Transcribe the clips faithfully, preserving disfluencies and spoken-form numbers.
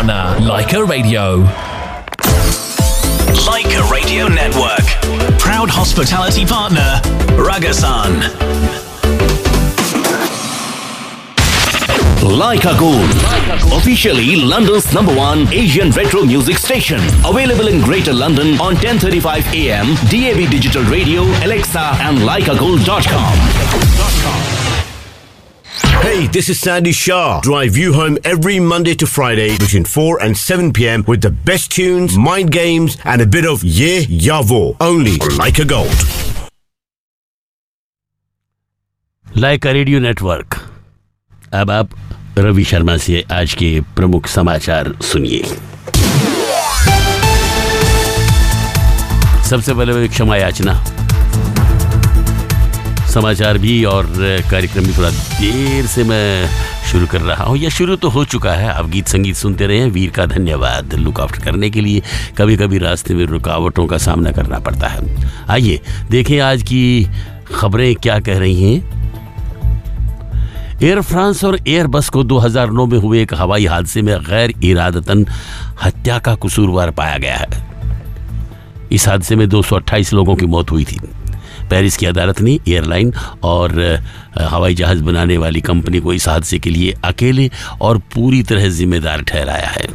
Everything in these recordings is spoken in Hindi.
partner, Leica Radio. Leica Radio Network. Proud hospitality partner, Ragasan. Leica Gold, officially London's number one Asian retro music station. Available in Greater London on ten thirty-five A M, D A B Digital Radio, Alexa and leica gold dot com. Hey, this is Sandy Shah. Drive you home every Monday to Friday between four and seven P M with the best tunes, mind games and a bit of Ye Ya Wo. Only on Leica Gold. Leica radio network. अब आप रवि शर्मा से आज के प्रमुख समाचार सुनिए। सबसे पहले क्षमा याचना। समाचार भी और कार्यक्रम भी थोड़ा देर से मैं शुरू कर रहा हूँ, या शुरू तो हो चुका है। आप गीत संगीत सुनते रहे हैं, वीर का धन्यवाद। लुक आउट करने के लिए कभी कभी रास्ते में रुकावटों का सामना करना पड़ता है। आइए देखें आज की खबरें क्या कह रही हैं। एयर फ्रांस और एयर बस को दो हज़ार नौ में हुए एक हवाई हादसे में गैर इरादतन हत्या का कसूरवार पाया गया है। इस हादसे में दो सौ अट्ठाईस लोगों की मौत हुई थी। पेरिस की अदालत ने एयरलाइन और हवाई जहाज बनाने वाली कंपनी को इस हादसे के लिए अकेले और पूरी तरह जिम्मेदार ठहराया है।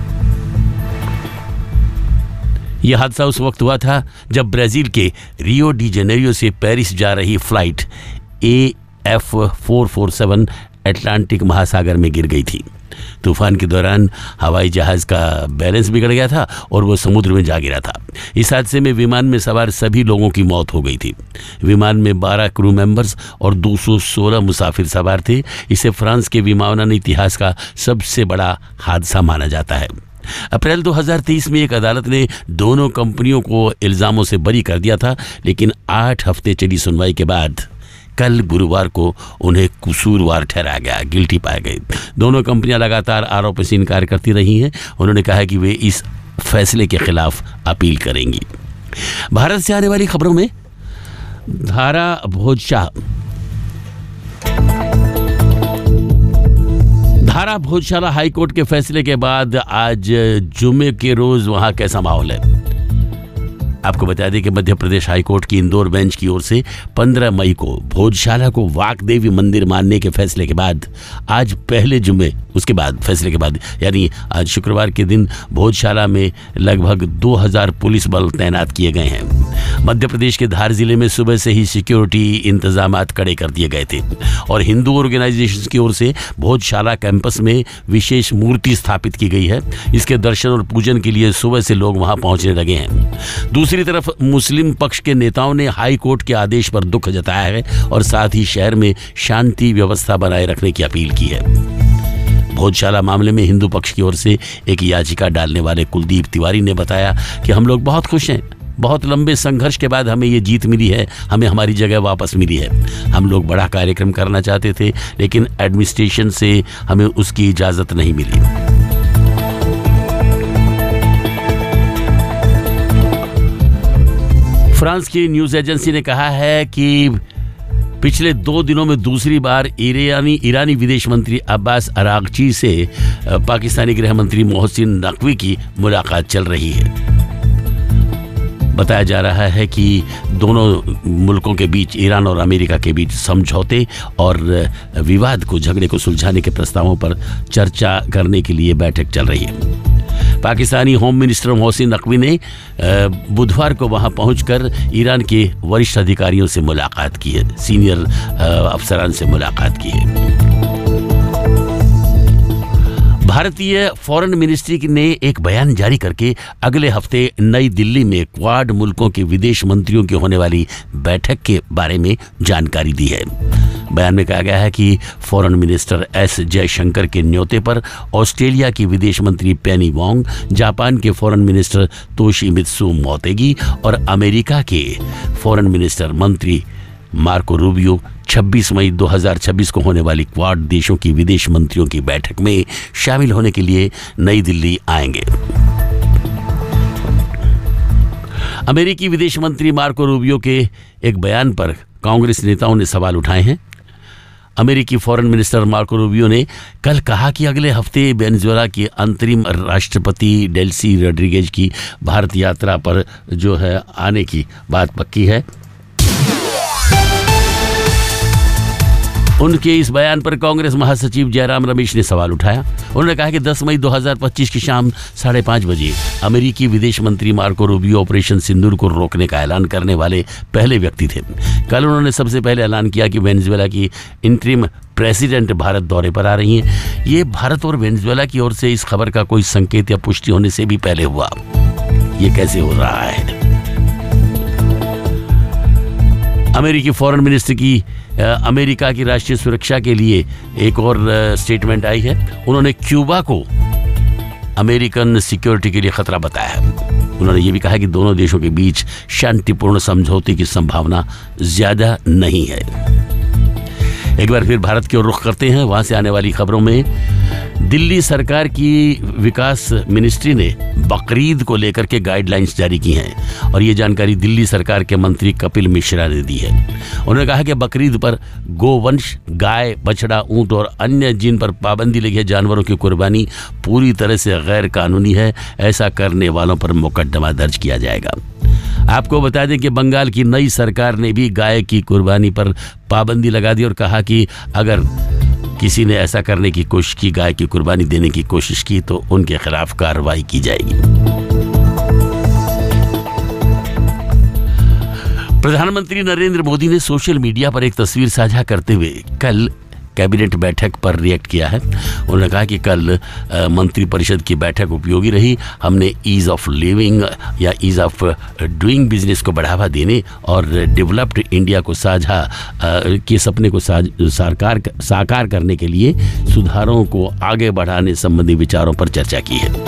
यह हादसा उस वक्त हुआ था जब ब्राजील के रियो डी जेनेरियो से पेरिस जा रही flight A F four four seven Atlantic महासागर में गिर गई थी। तूफान के दौरान हवाई जहाज का बैलेंस बिगड़ गया था और वो समुद्र में जा गिरा था। इस हादसे में विमान में सवार सभी लोगों की मौत हो गई थी। विमान में बारह क्रू मेंबर्स और दो सौ सोलह मुसाफिर सवार थे। इसे फ्रांस के विमानन इतिहास का सबसे बड़ा हादसा माना जाता है। अप्रैल दो हज़ार तेईस में एक अदालत ने दोनों कंपनियों को इल्जामों से बरी कर दिया था, लेकिन आठ हफ्ते चली सुनवाई के बाद कल गुरुवार को उन्हें कसूरवार ठहराया गया, गिल्टी पाए गए। दोनों कंपनियां लगातार आरोपों से इनकार करती रही हैं। उन्होंने कहा है कि वे इस फैसले के खिलाफ अपील करेंगी। भारत से आने वाली खबरों में धारा भोजशाला धारा भोजशाला हाईकोर्ट के फैसले के बाद आज जुमे के रोज वहां कैसा माहौल है। आपको बता दें कि मध्य प्रदेश हाईकोर्ट की इंदौर बेंच की ओर से पंद्रह मई को भोजशाला को वाग्देवी मंदिर मानने के फैसले के बाद आज पहले जुमे उसके बाद फैसले के बाद यानी आज शुक्रवार के दिन भोजशाला में लगभग दो हज़ार पुलिस बल तैनात किए गए हैं। मध्य प्रदेश के धार जिले में सुबह से ही सिक्योरिटी इंतजामात कड़े कर दिए गए थे और हिंदू ऑर्गेनाइजेशन की ओर से भोजशाला कैंपस में विशेष मूर्ति स्थापित की गई है। इसके दर्शन और पूजन के लिए सुबह से लोग वहां पहुंचने लगे हैं। दूसरी तरफ मुस्लिम पक्ष के नेताओं ने हाई कोर्ट के आदेश पर दुख जताया है और साथ ही शहर में शांति व्यवस्था बनाए रखने की अपील की है। भोजशाला मामले में हिंदू पक्ष की ओर से एक याचिका डालने वाले कुलदीप तिवारी ने बताया कि हम लोग बहुत खुश हैं। बहुत लंबे संघर्ष के बाद हमें ये जीत मिली है, हमें हमारी जगह वापस मिली है। हम लोग बड़ा कार्यक्रम करना चाहते थे, लेकिन एडमिनिस्ट्रेशन से हमें उसकी इजाजत नहीं मिली। फ्रांस की न्यूज एजेंसी ने कहा है कि पिछले दो दिनों में दूसरी बार ईरानी ईरानी विदेश मंत्री अब्बास अरागची से पाकिस्तानी गृह मंत्री मोहसिन नकवी की मुलाकात चल रही है। बताया जा रहा है कि दोनों मुल्कों के बीच, ईरान और अमेरिका के बीच समझौते और विवाद को झगड़े को सुलझाने के प्रस्तावों पर चर्चा करने के लिए बैठक चल रही है। पाकिस्तानी होम मिनिस्टर मोहसिन नकवी ने बुधवार को वहां पहुंचकर ईरान के वरिष्ठ अधिकारियों से मुलाकात की है, सीनियर अफसरान से मुलाकात की है। भारतीय फॉरेन मिनिस्ट्री ने एक बयान जारी करके अगले हफ्ते नई दिल्ली में क्वाड मुल्कों के विदेश मंत्रियों की होने वाली बैठक के बारे में जानकारी दी है। बयान में कहा गया है कि फॉरेन मिनिस्टर एस जयशंकर के न्योते पर ऑस्ट्रेलिया की विदेश मंत्री पेनी वोंग, जापान के फॉरेन मिनिस्टर तोशिमित्सु मोतेगी और अमेरिका के फॉरेन मिनिस्टर मंत्री मार्को रूबियो छब्बीस मई दो हज़ार छब्बीस को होने वाली क्वाड देशों की विदेश मंत्रियों की बैठक में शामिल होने के लिए नई दिल्ली आएंगे। अमेरिकी विदेश मंत्री मार्को रूबियो के एक बयान पर कांग्रेस नेताओं ने सवाल उठाए हैं। अमेरिकी फॉरेन मिनिस्टर मार्को रूबियो ने कल कहा कि अगले हफ्ते वेनेजुएला के अंतरिम राष्ट्रपति डेल्सी रोड्रिगेज की भारत यात्रा पर जो है आने की बात पक्की है। उनके इस बयान पर कांग्रेस महासचिव जयराम रमेश ने सवाल उठाया। उन्होंने कहा कि दस मई दो हज़ार पच्चीस की शाम साढ़े पाँच बजे अमेरिकी विदेश मंत्री मार्को रूबियो ऑपरेशन सिंदूर को रोकने का ऐलान करने वाले पहले व्यक्ति थे। कल उन्होंने सबसे पहले ऐलान किया कि वेनेजुएला की इंटरिम प्रेसिडेंट भारत दौरे पर आ रही हैं। ये भारत और वेनेजुएला की ओर से इस खबर का कोई संकेत या पुष्टि होने से भी पहले हुआ। ये कैसे हो रहा है? अमेरिकी फॉरेन मिनिस्टर की अमेरिका की राष्ट्रीय सुरक्षा के लिए एक और स्टेटमेंट आई है। उन्होंने क्यूबा को अमेरिकन सिक्योरिटी के लिए खतरा बताया है। उन्होंने ये भी कहा कि दोनों देशों के बीच शांतिपूर्ण समझौते की संभावना ज्यादा नहीं है। एक बार फिर भारत की ओर रुख करते हैं। वहां से आने वाली खबरों में दिल्ली सरकार की विकास मिनिस्ट्री ने बकरीद को लेकर के गाइडलाइंस जारी की हैं और ये जानकारी दिल्ली सरकार के मंत्री कपिल मिश्रा ने दी है। उन्होंने कहा कि बकरीद पर गोवंश, गाय, बछड़ा, ऊंट और अन्य जिन पर पाबंदी लगी है जानवरों की कुर्बानी पूरी तरह से गैर कानूनी है। ऐसा करने वालों पर मुकदमा दर्ज किया जाएगा। आपको बता दें कि बंगाल की नई सरकार ने भी गाय की कुर्बानी पर पाबंदी लगा दी और कहा कि अगर किसी ने ऐसा करने की कोशिश की, गाय की कुर्बानी देने की कोशिश की, तो उनके खिलाफ कार्रवाई की जाएगी। प्रधानमंत्री नरेंद्र मोदी ने सोशल मीडिया पर एक तस्वीर साझा करते हुए कल कैबिनेट बैठक पर रिएक्ट किया है। उन्होंने कहा कि कल मंत्रिपरिषद की बैठक उपयोगी रही। हमने ईज ऑफ लिविंग या ईज ऑफ डूइंग बिजनेस को बढ़ावा देने और डेवलप्ड इंडिया को साझा के सपने को साकार साकार करने के लिए सुधारों को आगे बढ़ाने संबंधी विचारों पर चर्चा की है।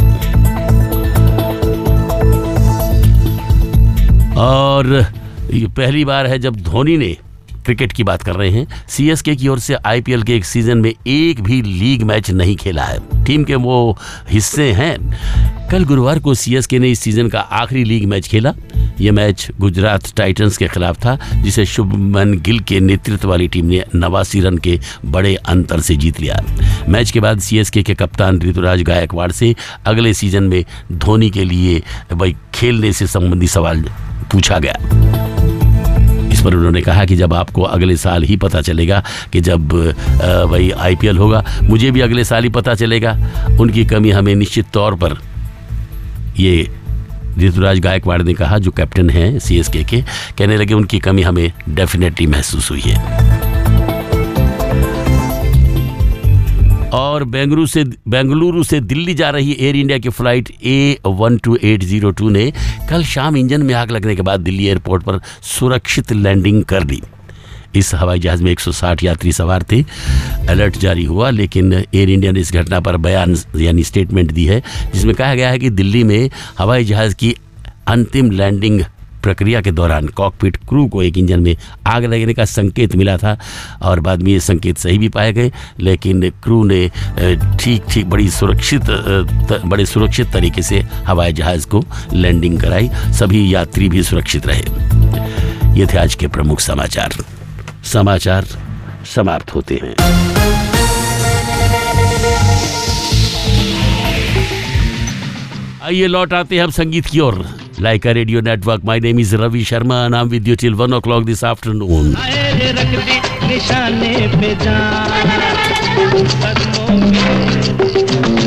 और ये पहली बार है जब धोनी ने, क्रिकेट की बात कर रहे हैं, सीएसके की ओर से आईपीएल के एक सीजन में एक भी लीग मैच नहीं खेला है। टीम के वो हिस्से हैं। कल गुरुवार को सीएसके ने इस सीजन का आखिरी लीग मैच खेला। यह मैच गुजरात टाइटंस के खिलाफ था, जिसे शुभमन गिल के नेतृत्व वाली टीम ने नवासी रन के बड़े अंतर से जीत लिया। मैच के बाद सीएसके के कप्तान ऋतुराज गायकवाड़ से अगले सीजन में धोनी के लिए भाई खेलने से संबंधी सवाल पूछा गया। इस पर उन्होंने कहा कि जब आपको अगले साल ही पता चलेगा कि जब भाई आईपीएल होगा, मुझे भी अगले साल ही पता चलेगा। उनकी कमी हमें निश्चित तौर पर, ये ऋतुराज गायकवाड़ ने कहा जो कैप्टन हैं सीएसके के, कहने लगे उनकी कमी हमें डेफिनेटली महसूस हुई है। और बेंगलुरु से बेंगलुरु से दिल्ली जा रही एयर इंडिया की फ्लाइट ए one two eight zero two ने कल शाम इंजन में आग लगने के बाद दिल्ली एयरपोर्ट पर सुरक्षित लैंडिंग कर दी। इस हवाई जहाज में एक सौ साठ यात्री सवार थे। अलर्ट जारी हुआ, लेकिन एयर इंडिया ने इस घटना पर बयान यानी स्टेटमेंट दी है, जिसमें कहा गया है कि दिल्ली में हवाई जहाज की अंतिम लैंडिंग प्रक्रिया के दौरान कॉकपिट क्रू को एक इंजन में आग लगने का संकेत मिला था और बाद में ये संकेत सही भी पाए गए, लेकिन क्रू ने ठीक ठीक बड़ी सुरक्षित बड़े सुरक्षित तरीके से हवाई जहाज को लैंडिंग कराई। सभी यात्री भी सुरक्षित रहे। ये थे आज के प्रमुख समाचार। समाचार समाप्त होते हैं। आइए लौट आते हैं अब संगीत की ओर। Laika Radio Network. My name is Ravi Sharma and I'm with you till one o'clock this afternoon. निशाने पे जान